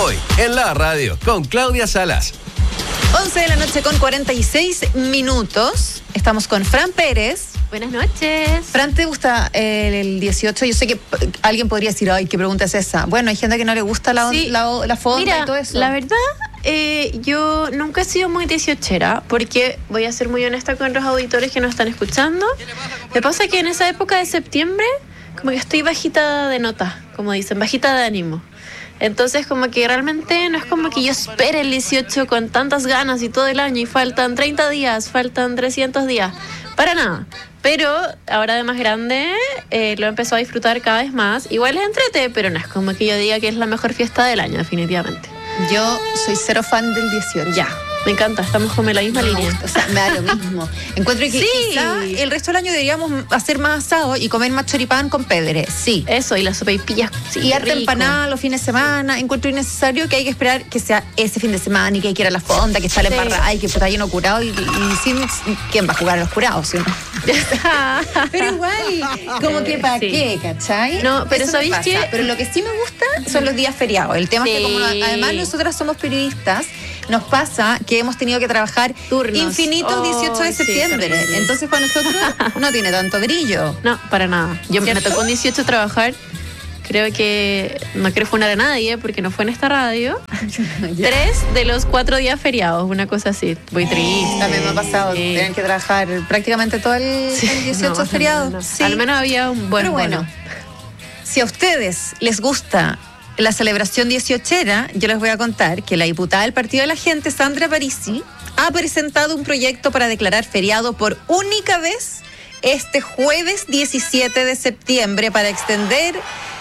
Hoy en la radio con Claudia Salas. 11 de la noche con 46 minutos. Estamos con Fran Pérez. Buenas noches. Fran, ¿te gusta el 18? Yo sé que alguien podría decir, ay, ¿qué pregunta es esa? Bueno, hay gente que no le gusta la fonda. Mira, y todo eso. la verdad, yo nunca he sido muy 18era, porque voy a ser muy honesta con los auditores que nos están escuchando. Me pasa que en esa época de septiembre, como que estoy bajita de nota, como dicen, bajita de ánimo. Entonces, como que realmente no es como que yo espere el 18 con tantas ganas y todo el año y faltan 30 días, faltan 300 días. Para nada. Pero ahora de más grande lo he empezado a disfrutar cada vez más. Igual es entrete, pero no es como que yo diga que es la mejor fiesta del año, definitivamente. Yo soy cero fan del 18. Ya, me encanta, estamos como en la misma línea. O sea, me da lo mismo. Encuentro que quizá el resto del año deberíamos hacer más asado y comer más choripán con pedre. Sí. Eso, y las sopaipillas. Sí, y harta empanada los fines de semana. Encuentro innecesario que hay que esperar que sea ese fin de semana y que hay que ir a la fonda, que sale embarrada y que está lleno curado y sin quién va a jugar a los curados, ¿sí? Pero igual, como que para qué, ¿cachai? No, pero ¿sabéis qué? Pero lo que sí me gusta son los días feriados. El tema es que como además nosotras somos periodistas, nos pasa que hemos tenido que trabajar turnos infinitos 18 de septiembre. Sí, entonces para nosotros no tiene tanto brillo. No, para nada. Me tocó un 18 trabajar. Creo que no quiero funar a nadie porque no fue en esta radio. 3 de los 4 días feriados, una cosa así. Muy triste. También me ha pasado tener que trabajar prácticamente todo el 18 feriado. No. Sí. Al menos había un buen bueno. Si a ustedes les gusta la celebración 18era, yo les voy a contar que la diputada del Partido de la Gente, Sandra Parisi, ha presentado un proyecto para declarar feriado por única vez este jueves 17 de septiembre para extender